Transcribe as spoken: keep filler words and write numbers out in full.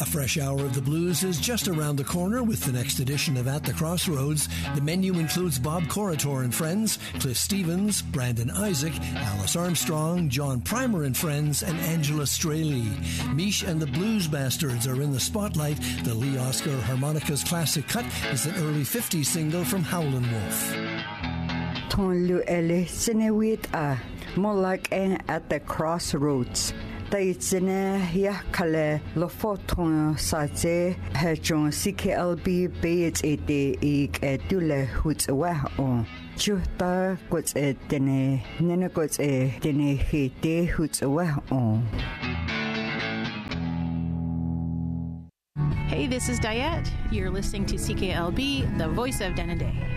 A fresh hour of the blues is just around the corner with the next edition of At the Crossroads. The menu includes Bob Corritor and Friends, Cliff Stevens, Brandon Isaac, Alice Armstrong, John Primer and Friends, and Angela Straley. Mish and the Blues Bastards are in the spotlight. The Lee Oscar Harmonicas classic cut is an early fifties single from Howlin' Wolf. Ton lu ele sinewit a more like At the Crossroads. Taitsine ya kale lo foton saje hejon C K L B beit ete ik etule huts wa on chuta kots etene nene kots etene hete huts wa on. Hey, this is Diet. You're listening to C K L B, the voice of Denendeh.